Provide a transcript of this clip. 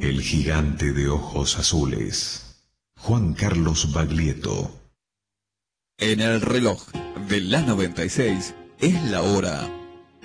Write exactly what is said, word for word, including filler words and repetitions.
El gigante de ojos azules. Juan Carlos Baglietto. En el reloj de la noventa y seis es la hora